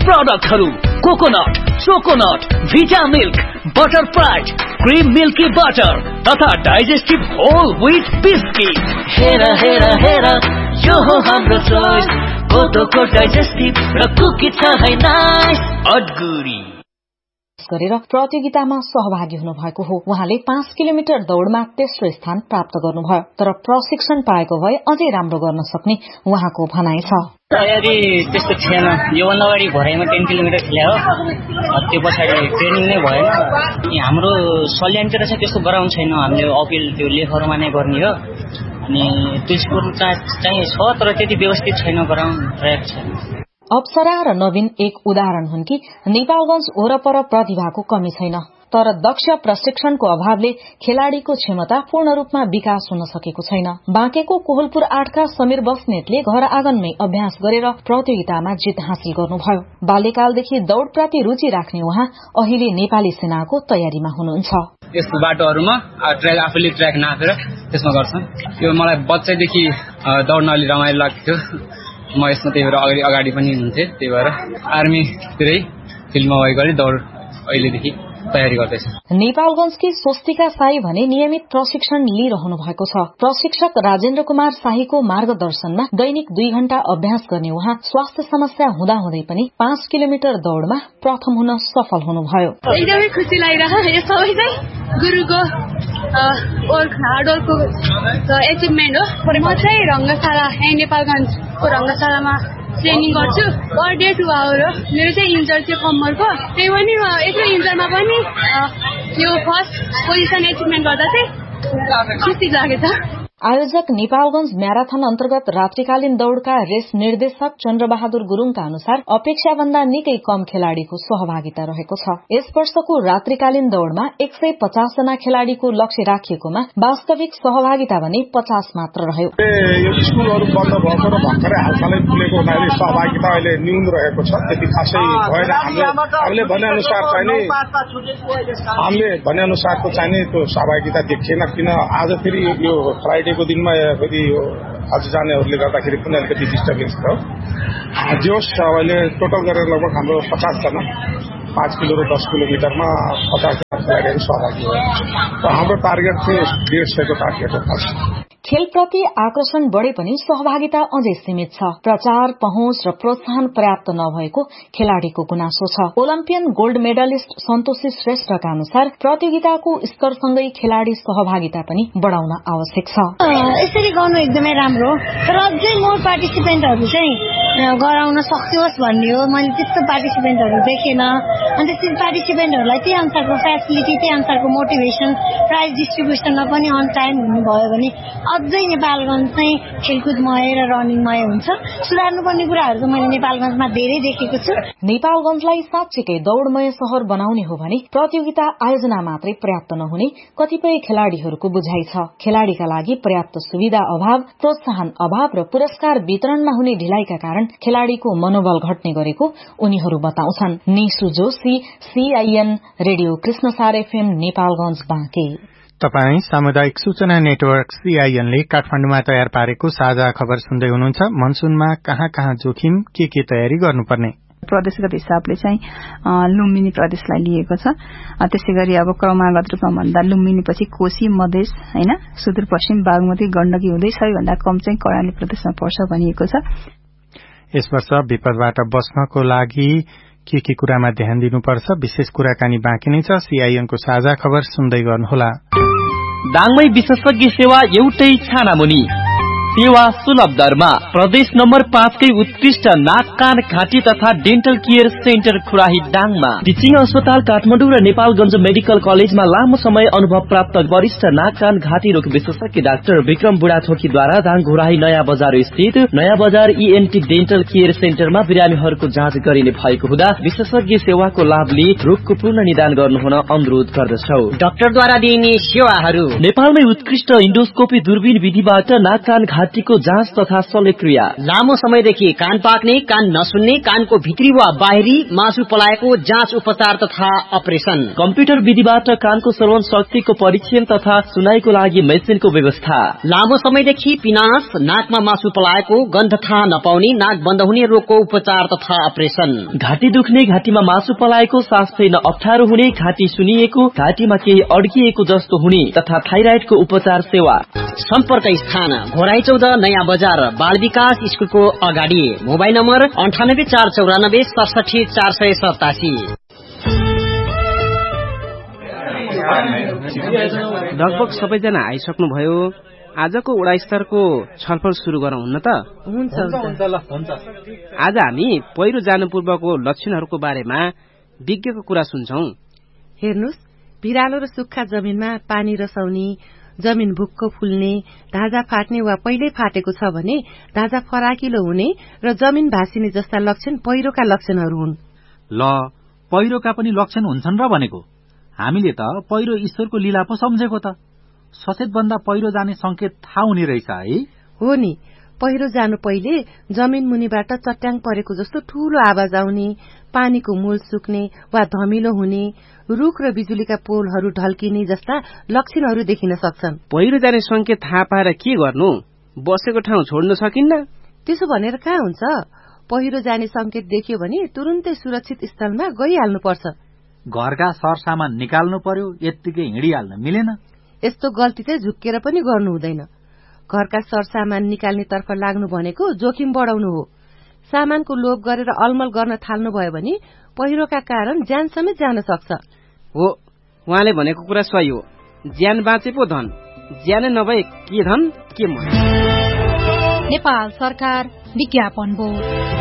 प्रोडक्टहरू कोकोनट, चोकोनट, भिटा milk, butter fried, cream milky butter तथा digestive whole wheat biscuit. हेर हेर हेर यो हो हाम्रो चोइस, कोदोको डाइजेस्टिभ र कुकी छ है नाइस अडगुडी गरेर प्रतियोगितामा सहभागी हुनु भएको हो। उहाँले 5 किलोमिटर दौड़मा तेस्रो स्थान प्राप्त गर्नुभयो, तर प्रशिक्षण पाएको भए अझै राम्रो गर्न सक्ने उहाँको भनाइ छ। तयारी त्यस्तो थिएन, योभन्दा अगाडि भराइमा 10 किलोमिटर खेले हो, त्यो पछाडि ट्रेनिङ नै भएन। हाम्रो सल्यानतिर चाहिँ त्यस्तो गराउनु छैन, हामीले अपिल त्यो लेखहरूमा नै गर्ने हो। अनि त्यसको चाहिँ छ तर त्यति व्यवस्थित छैन, गराउनु ट्र्याक छैन। अप्सरा र नवीन एक उदाहरण हुन् कि नेपालगंज वरपर प्रतिभाको कमी छैन, तर दक्ष प्रशिक्षणको अभावले खेलाड़ीको क्षमता पूर्ण रूपमा विकास हुन सकेको छैन। बाँकेको कोहलपुर 8 का समीर बस्नेतले घर आँगनमै अभ्यास गरेर प्रतियोगितामा जित हासिल गर्नुभयो। बाल्यकालदेखि दौड़प्रति रुचि राख्ने उहाँ अहिले नेपाली सेनाको तयारीमा हुनुहुन्छ। यस्तो बाटोहरूमा आफूले ट्र्याक नापेर त्यसमा गर्छन्। यो मलाई बच्चैदेखि दौड्न अलि रमाइलो लाग्थ्यो। म यसमा त्यही भएर अगाडि पनि हुन्थे, त्यही भएर आर्मीतिरै फिल्डमा गरी दौड अहिलेदेखि तयारी गर्दैछ। नेपालगंजकी स्वस्तिका साई भने नियमित प्रशिक्षण लिइरहनु भएको छ। प्रशिक्षक राजेन्द्र कुमार शाहीको मार्गदर्शनमा दैनिक 2 घण्टा अभ्यास गर्ने उहाँ स्वास्थ्य समस्या हुँदाहुँदै पनि 5 किलोमिटर दौड़मा प्रथम हुन सफल हुनुभयो। एकदमै खुसी लागिरहेको यो सबै चाहिँ गुरुको हार्डवर्कको एचिभमेन्ट हो। म चाहिँ रंगशाला नेपालगंजको रंगशालामा ट्रेनिङ गर्छु। पर डे 2 आवर हो। मेरो चाहिँ इन्जर थियो कम्मरको, त्यही पनि एक्लै इन्जरमा पनि यो फर्स्ट पोजिसन एचिभमेन्ट गर्दा चाहिँ खुसी लागेछ। आयोजक नेपालगंज म्याराथन अन्तर्गत रात्रिकालीन दौड़का रेस निर्देशक चन्द्रबहादुर गुरूङका अनुसार अपेक्षा भन्दा निकै कम खेलाड़ीको सहभागिता रहेको छ। यस वर्षको रात्रिकालीन दौड़मा 150 जना खेलाड़ीको लक्ष्य राखिएकोमा वास्तविक सहभागिता भने 50 मात्र रह्यो। यो स्कुलहरू बन्द भएको र भर्खरै हालसालै खुलेको हुनाले सहभागिता अहिले न्यून रहेको छ। त्यति खासै भएन। हामीले भने अनुसारको चाहिने त्यो सहभागिता देखिएन। किन आज फेरि यो फ्राइडेको दिनमा फेरि आज जानेहरूले गर्दाखेरि पनि अलिकति डिस्टर्बेन्स थियो। जोस अहिले टोटल गरेर लगभग हाम्रो 50 जना 5 किलो र 10 किलोमिटरमा 50 जना खेलाडीहरू सहभागी हो। र हाम्रो टार्गेट चाहिँ 150 को टार्गेट हो। खेलप्रति आकर्षण बढे पनि सहभागिता अझै सीमित छ। प्रचार, पहुँच र प्रोत्साहन पर्याप्त नभएको खेलाड़ीको गुनासो छ। ओलम्पियन गोल्ड मेडलिस्ट सन्तोषी श्रेष्ठका अनुसार प्रतियोगिताको स्तरसँगै खेलाड़ी सहभागिता पनि बढ़ाउन आवश्यक छ। यसरी गर्नु एकदमै राम्रो, तर अझै मोर पार्टिसिपेन्टहरू चाहिँ गराउन सक्योस् भन्ने हो। मैले त्यस्तो पार्टिसिपेन्टहरू देखेन। अनि त्यसरी पार्टिसिपेन्टहरूलाई त्यही अनुसारको फेसिलिटी, त्यही अनुसारको मोटिभेसन, प्राइज डिस्ट्रिब्युसनमा पनि अन टाइम हुनुभयो भने अझै नेपालगंज चाहिँ खेलकुदमय र रनिङमय हुन्छ। सुधार्नुपर्ने कुराहरू त मैले नेपालगंजमा धेरै देखेको छु। नेपालगंजलाई साँच्चीकै दौड़मय शहर बनाउने हो भने प्रतियोगिता आयोजना मात्रै पर्याप्त नहुने कतिपय खेलाड़ीहरूको बुझाइ छ। खेलाड़ीका लागि पर्याप्त सुविधा अभाव, प्रोत्साहन अभाव र पुरस्कार वितरणमा हुने ढिलाइका कारण खेलाड़ीको मनोबल घट्ने गरेको उनीहरू बताउँछन्। Nishu Joshi, CIN radio Krishnasar FM Nepalganj Banke. तपाई सामुदायिक सूचना नेटवर्क CIN ले काठमाडौँमा तयार पारेको साझा खबर सुन्दै हुनुहुन्छ। मनसुनमा कहाँ कहाँ जोखिम, के तयारी गर्नुपर्ने? प्रदेशगत हिसाबले चाहिँ लुम्बिनी प्रदेशलाई लिएको छ। त्यसै गरी अब क्रमागत रूपमा भन्दा लुम्बिनी पछि कोशी, मधेस, हैन, सुदूरपश्चिम बागमती, गण्डकी हुँदै सबैभन्दा कम चाहिँ कर्णाली प्रदेशमा पर्छ भनिएको छ। यस वर्ष विपदबाट बच्नको लागि के कुरामा ध्यान दिनुपर्छ, विशेष कुराकानी बाँकी नै छ। CIN को साझा खबर सुन्दै गर्नुहोला। दाङमै विशेषज्ञ सेवा एउटै छानामुनि, सेवा सुलभ दरमा। प्रदेश नम्बर 5 कै उत्कृष्ट नाक कान घाँटी तथा डेन्टल केयर सेन्टर खुराही दाङमा। टिचिङ अस्पताल काठमाडौँ र नेपालगञ्ज मेडिकल कलेजमा लामो समय अनुभव प्राप्त वरिष्ठ नाक कान घाँटी रोग विशेषज्ञ डाक्टर विक्रम बुढाथोकीद्वारा दाङ घुराही नयाँ बजार स्थित नयाँ बजार ENT डेन्टल केयर सेन्टरमा बिरामीहरूको जाँच गरिने भएको हुँदा विशेषज्ञ सेवाको लाभ लिई रोगको पूर्ण निदान गर्नुहुन अनुरोध गर्दछौ। डाक्टरद्वारा दिइने सेवाहरू: नेपालमै उत्कृष्ट इन्डोस्कोपी दूरबीन विधिबाट नाक कान घाँटीको जाँच तथा शल्यक्रिया, लामो समयदेखि कान पाक्ने, कान नसुन्ने, कानको भित्री वा बाहिरी मासु पलाएको जाँच उपचार तथा अपरेसन, कम्प्युटर विधिबाट कानको श्रवण शक्तिको परीक्षण तथा सुनाइको लागि मेसिनको व्यवस्था, लामो समयदेखि पिनास, नाकमा मासु पलाएको, गन्ध थाहा नपाउने, नाक बन्द हुने रोगको उपचार तथा अपरेसन, घाँटी दुख्ने, घाँटीमा मासु पलाएको, सास फेर्न अप्ठ्यारो हुने, घाँटी सुनिएको, घाँटीमा केही अड्किएको जस्तो हुने तथा थाइराइडको उपचार सेवा। सम्पर्क स्थान घोराई 14 नयाँ बजार, बाल विकास स्कुलको अगाडि। Mobile number 98 494 67 487। लगभग सबैजना आइसक्नुभयो। आजको वडा स्तरको छलफल शुरू गरौँ हुन्न त? हुन्छ। आज हामी पहिरो जानु पूर्वको लक्षणहरूको बारेमा विज्ञको कुरा सुन्छौं। हेर्नुस्, भिरालो र सुक्खा जमिनमा पानी रसाउने, जमिन भुक्क फुल्ने, ढाँजा फाट्ने वा पहिल्यै फाटेको छ भने ढाँजा फराकिलो हुने र जमिन भासिने जस्ता लक्षण पहिरोका लक्षणहरू हुन्। ल, पहिरोका पनि लक्षण हुन्छन् र भनेको? हामीले त पहिरो ईश्वरको लीला पो सम्झेको त। सचेत बन्दा पहिरो जाने संकेत थाहा हुने रहेछ है? हो नि, पहिरो जानु पहिले जमिन मुनिबाट चट्याङ परेको जस्तो ठूलो आवाज आउने, पानीको मूल सुक्ने वा धमिलो हुने, रुख र बिजुलीका पोलहरू ढल्किने जस्ता लक्षणहरू देखिन सक्छन्। पहिरो जाने संकेत थाहा पाएर के गर्नु? बसेको ठाउँ छोड्न सकिन्न? त्यसो भनेर कहाँ हुन्छ? पहिरो जाने संकेत देखियो भने तुरुन्तै सुरक्षित स्थलमा गइहाल्नुपर्छ। घरका सरसामान निकाल्नु पर्यो, यत्तिकै हिँडिहाल्न मिलेन। यस्तो गल्ती चाहिँ झुक्केर पनि गर्नु हुँदैन। घरका सरसामान निकाल्ने तर्फ लाग्नु भनेको जोखिम बढाउनु हो। सामानको लोभ गरेर अलमल गर्न थाल्नु भयो भने पहिरोका कारण ज्यान समेत जान सक्छ। हो, उहाँले भनेको कुरा सही हो। ज्यान बाँचे पो धन, ज्यानै नभए के धन के मन। नेपाल सरकार विज्ञापन बोर्ड।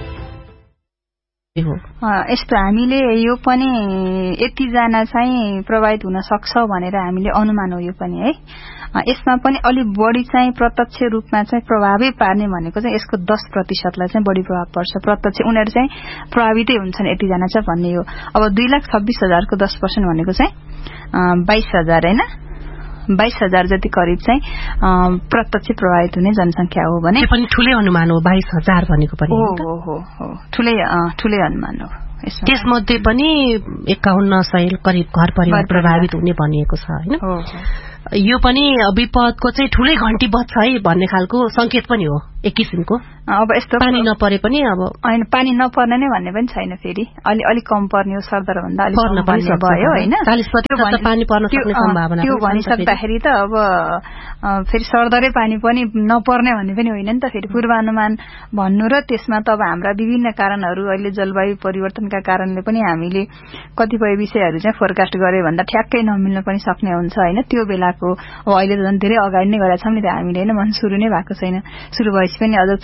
यस्तो हामीले यो पनि यतिजना चाहिँ प्रभावित हुन सक्छ भनेर हामीले अनुमान हो यो पनि है। यसमा पनि अलि बढी चाहिँ प्रत्यक्ष रूपमा चाहिँ प्रभावै पार्ने भनेको चाहिँ यसको 10% चाहिँ बढी प्रभाव पर्छ। प्रत्यक्ष उनीहरू चाहिँ प्रभावितै हुन्छन् यतिजना चाहिँ भन्ने हो। अब 2,26,000 को 10% भनेको चाहिँ 22,000 हैन, 22,000 जति करिब चाहिँ प्रत्यक्ष प्रभावित हुने जनसंख्या हो भने पनि ठूलै अनुमान हो। 22,000 भनेको पनि हो ठूलै अनुमान हो। त्यसमध्ये पनि 51,000 करिब घर परिवार प्रभावित हुने भनिएको छ हैन। यो पनि विपदको चाहिँ ठूलै घण्टी बज्छ है भन्ने खालको संकेत पनि हो एक किसिमको। अब यस्तो पानी नपरे पनि अब हैन, पानी नपर्ने नै भन्ने पनि छैन। फेरि अलि कम पर्ने हो, सरदर भन्दा अलि कम पर्ने भयो हैन। 40% पानी पर्न सक्ने सम्भावना त्यो भनिसक्दाखेरि त अब फेरि सरदरै पानी पनि नपर्ने भन्ने पनि होइन नि त। फेरि पूर्वानुमान भन्नु र त्यसमा त अब हाम्रा विभिन्न कारणहरू, अहिले जलवायु परिवर्तनका कारणले पनि हामीले कतिपय विषयहरू चाहिँ फोरकास्ट गरे भन्दा ठ्याक्कै नमिल्न पनि सक्ने हुन्छ हैन। त्यो बेलाको अब अहिले त झन् धेरै अगाडि नै गरेका छौं नि त हामीले हैन। मन सुरु नै भएको छैन। सुरु भएपछि पनि अझ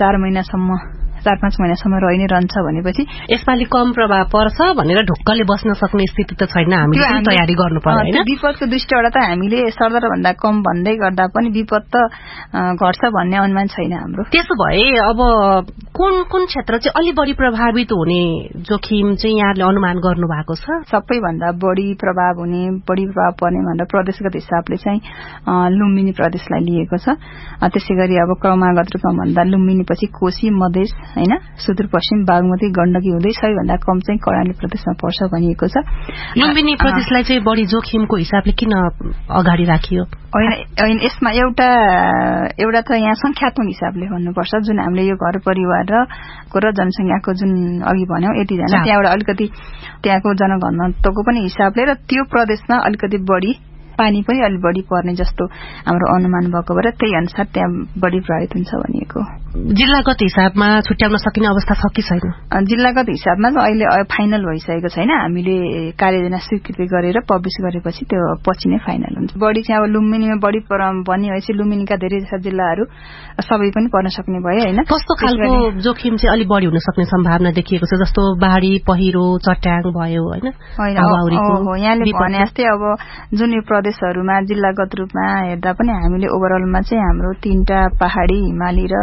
4-5 महिनासम्म रहि नै रहन्छ भनेपछि यसपालि कम प्रभाव पर्छ भनेर ढुक्कले बस्न सक्ने स्थिति त छैन। हामीले तयारी गर्नु पर्यो हैन। विपदको दृष्टिबाट त हामीले सरदर भन्दा कम भन्दै गर्दा पनि विपद त घट्छ भन्ने अनुमान छैन हाम्रो। त्यसो भए अब कुन क्षेत्र चाहिँ अलि बढी प्रभावित हुने जोखिम चाहिँ यहाँले अनुमान गर्नु भएको छ? सबैभन्दा बढी प्रभाव हुने, बढी प्रभाव पर्ने भनेर प्रदेशगत हिसाबले चाहिँ लुम्बिनी प्रदेशलाई लिएको छ। त्यसैगरी अब क्रमागत रूपमा भन्दा लुम्बिनी पछि कोशी, मधेस हैन, सुदूरपश्चिम बागमती, गण्डकी हुँदै सबैभन्दा कम चाहिँ कर्णाली प्रदेशमा पर्छ भनिएको छ। लुम्बिनी प्रदेशलाई चाहिँ बढी जोखिमको हिसाबले किन अगाडि राखियो? होइन, यसमा एउटा त यहाँ संख्यात्मक हिसाबले भन्नुपर्छ। जुन हामीले यो घर परिवार र जनसंख्याको जुन अघि भन्यौं यतिजना, त्यहाँबाट अलिकति त्यहाँको जनघनत्वको पनि हिसाबले र त्यो प्रदेशमा अलिकति बढी पानी पनि अलि बढी पर्ने जस्तो हाम्रो अनुमान भएको भएर त्यही अनुसार त्यहाँ बढी प्रभावित हुन्छ भनिएको। जिल्लागत हिसाबमा छुट्याउन सकिने अवस्था छ कि छैन? जिल्लागत हिसाबमा अहिले फाइनल भइसकेको छैन। हामीले कार्ययोजना स्वीकृति गरेर पब्लिस गरेपछि त्यो पछि नै फाइनल हुन्छ। बढी चाहिँ अब लुम्बिनीमा बढी भनिएपछि लुम्बिनीका धेरै जिल्लाहरू सबै पनि पर्न सक्ने भयो हैन। कस्तो खालको जोखिम चाहिँ अलि बढी हुन सक्ने सम्भावना देखिएको छ? जस्तो बाढी, पहिरो, चट्याङ भयो हैन? यहाँले भने जस्तै अब जुन यो प्रदेशहरूमा जिल्लागत रूपमा हेर्दा पनि हामीले ओभरअलमा चाहिँ हाम्रो 3टा पहाडी, हिमाली र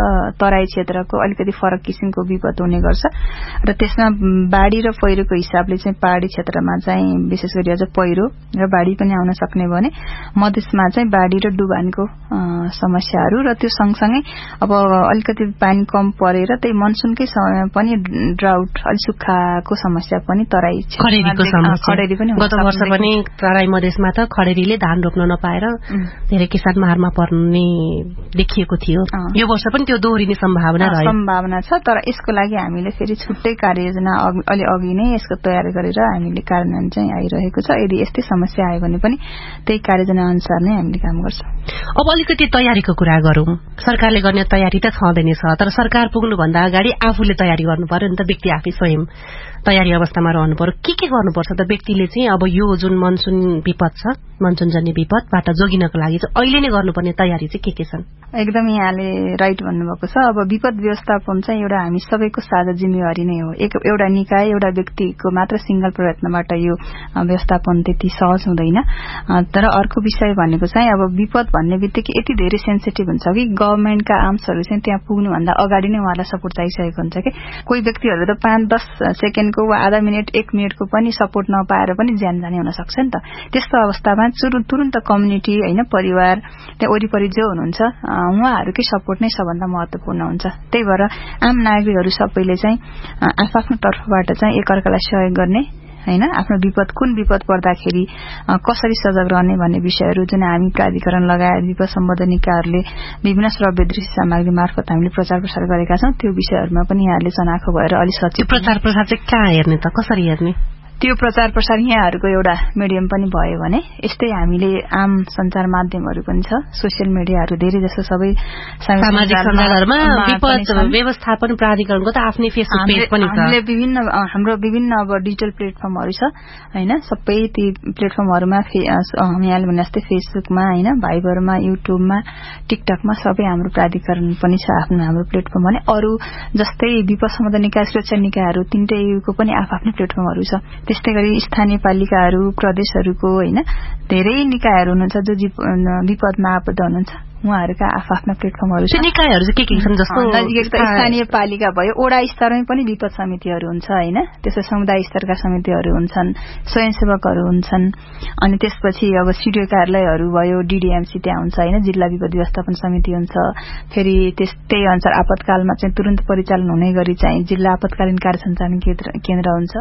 तराई क्षेत्रको अलिकति फरक किसिमको विपद हुने गर्छ र त्यसमा बाढी र पहिरोको हिसाबले चाहिँ पहाडी क्षेत्रमा चाहिँ विशेष गरी अझ पहिरो र बाढी पनि आउन सक्ने भने मधेसमा चाहिँ बाढी र डुबानको समस्याहरू र त्यो सँगसँगै अब अलिकति पानी कम परेर त्यही मनसुनकै समयमा पनि ड्राउट अलि सुक्खाको समस्या पनि तराई खडेरीको समस्या खडेरी पनि गत वर्ष पनि तराई मधेसमा त खडेरीले धान रोप्न नपाएर धेरै किसान मारमा पर्ने देखिएको थियो। यो वर्ष पनि त्यो दोहोरिने सम्भावना छ तर यसको लागि हामीले फेरि छुट्टै कार्ययोजना अलि अघि नै यसको तयार गरेर हामीले कार्यान्वयन चाहिँ आइरहेको छ। यदि यस्तै समस्या आयो भने पनि त्यही कार्ययोजना अनुसार नै हामीले काम गर्छौं। अब अलिकति तयारीको कुरा गरौं। सरकारले गर्ने तयारी त छँदै नै छ तर सरकार पुग्नुभन्दा अगाडि आफूले तयारी गर्नु पर्यो नि त। व्यक्ति आफै स्वयं तयारी अवस्थामा रहनु पर्यो। के गर्नुपर्छ त व्यक्तिले चाहिँ अब यो जुन मनसुन विपद छ मनसुनजन्य विपदबाट जोगिनको लागि चाहिँ अहिले नै गर्नुपर्ने तयारी चाहिँ के छन्? एकदम यहाँले राइट भन्नुभएको छ। अब विपद व्यवस्थापन चाहिँ एउटा हामी सबैको साझा जिम्मेवारी नै हो। एउटा निकाय एउटा व्यक्तिको मात्र सिंगल प्रयत्नबाट यो व्यवस्थापन त्यति सहज हुँदैन। तर अर्को विषय भनेको चाहिँ अब विपद भन्ने बित्तिकै यति धेरै सेन्सिटिभ हुन्छ कि गभर्नमेन्टका आर्म्सहरू चाहिँ त्यहाँ पुग्नुभन्दा अगाडि नै उहाँलाई सपोर्ट चाहिसकेको हुन्छ कि कोही व्यक्तिहरू त 5-10 सेकेन्डको वा आधा मिनट 1 मिनटको पनि सपोर्ट नपाएर पनि ज्यान जाने हुन सक्छ नि त। त्यस्तो अवस्थामा तुरुन्त कम्युनिटी हैन परिवार त्यहाँ वरिपरि जो हुनुहुन्छ उहाँहरूकै सपोर्ट नै सबभन्दा महत्वपूर्ण हुन्छ। त्यही भएर आम नागरिकहरू सबैले चाहिँ आफ्नो तर्फबाट चाहिँ एकअर्कालाई सहयोग गर्ने हैन आफ्नो विपद कुन विपद पर्दाखेरि कसरी सजग रहने भन्ने विषयहरू जुन हामी प्राधिकरण लगायत विपद सम्बन्धी निकायहरूले विभिन्न श्रव्य दृश्य सामग्री मार्फत हामीले प्रचार प्रसार गरेका छौं। त्यो विषयहरूमा पनि यहाँले चनाखो भएर अलि सचेत प्रचार प्रसार चाहिँ कहाँ हेर्ने त कसरी हेर्ने? त्यो प्रचार प्रसार यहाँहरूको एउटा मिडियम पनि भयो भने यस्तै हामीले आम सञ्चार माध्यमहरू पनि छ। सोसियल मिडियाहरू धेरै जसो सबै सामाजिक सञ्जालहरुमा विपद व्यवस्थापन प्राधिकरणको त आफ्नै फेसबुक पेज पनि छ। हाम्रो विभिन्न अब डिजिटल प्लेटफर्महरू छ हैन। सबै ती प्लेटफर्महरुमा यहाँले भने जस्तै फेसबुकमा हैन भाइबरमा युट्युबमा टिकटकमा सबै हाम्रो प्राधिकरण पनि छ हाम्रो प्लेटफर्म भने अरु जस्तै विपद सम्बन्धी निकाय सुरक्षा निकायहरू तीनटैको पनि आफ्नो प्लेटफर्महरू छ। त्यस्तै गरी स्थानीय पालिकाहरू प्रदेशहरूको हैन धेरै निकायहरू हुनुहुन्छ जो विपदमा आबद्ध हुनुहुन्छ उहाँहरूका आफ्ना प्लेटफर्महरू छ। निकायहरू चाहिँ के छन् जस्तो स्थानीय पालिका भयो वडा स्तरमै पनि विपद समितिहरू हुन्छ हैन। त्यसै समुदाय स्तरका समितिहरू हुन्छन् स्वयंसेवकहरू हुन्छन् अनि त्यसपछि अब सिडिओ कार्यालयहरू भयो डीडीएमसी त्यहाँ हुन्छ हैन जिल्ला विपद व्यवस्थापन समिति हुन्छ। फेरि त्यस्तै अनुसार आपतकालमा चाहिँ तुरुन्त परिचालन हुने गरी चाहिँ जिल्ला आपतकालीन कार्य सञ्चालन केन्द्र हुन्छ।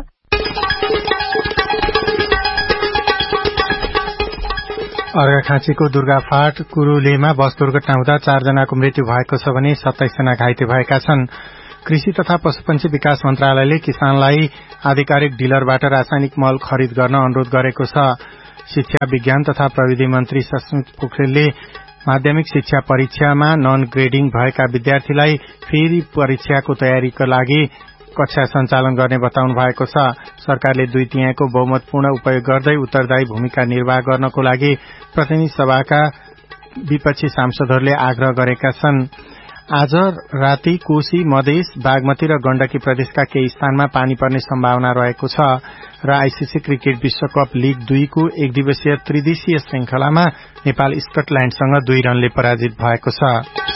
अर्घाखाँचीको दुर्गाफाट कुरुलेमा बस दुर्घटना हुँदा 4 जनाको मृत्यु भएको छ भने 27 जना घाइते भएका छन्। कृषि तथा पशुपन्छी विकास मन्त्रालयले किसानलाई आधिकारिक डिलरबाट रासायनिक मल खरिद गर्न अनुरोध गरेको छ। शिक्षा विज्ञान तथा प्रविधि मन्त्री सस्मित पोखरेलले माध्यमिक शिक्षा परीक्षामा नन ग्रेडिङ भएका विद्यार्थीलाई फेरि परीक्षाको तयारीका लागि कक्षा सञ्चालन गर्ने बताउनु भएको छ। सरकारले 2/3 बहुमतपूर्ण उपयोग गर्दै उत्तरदायी भूमिका निर्वाह गर्नको लागि प्रतिनिधि सभाका विपक्षी सांसदहरूले आग्रह गरेका छन्। आज राति कोशी मधेस बागमती र गण्डकी प्रदेशका केही स्थानमा पानी पर्ने सम्भावना रहेको छ र आईसीसी क्रिकेट विश्वकप लीग 2 को एक दिवसीय त्रिदेशीय श्रृंखलामा नेपाल स्कटल्याण्डसँग 2 रनले पराजित भएको छ।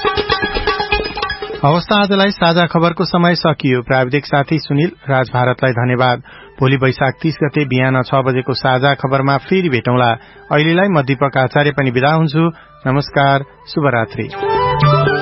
अवस्था आजलाई साझा खबरको समय सकियो। प्राविधिक साथी सुनिल राज भारतलाई धन्यवाद। भोलि वैशाख 30 गते बिहान 6 बजेको साझा खबरमा फेरि भेटौँला। अहिलेलाई म दीपक आचार्य पनि बिदा हुन्छु। नमस्कार, शुभरात्रि।